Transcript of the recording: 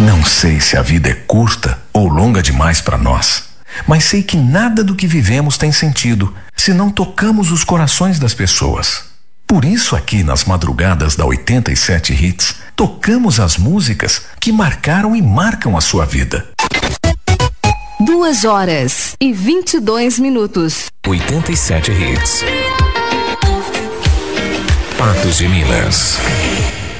Não sei se a vida é curta ou longa demais para nós, mas sei que nada do que vivemos tem sentido se não tocamos os corações das pessoas. Por isso, aqui nas madrugadas da 87 Hits, tocamos as músicas que marcaram e marcam a sua vida. 2h22. 87 Hits. Patos de Minas.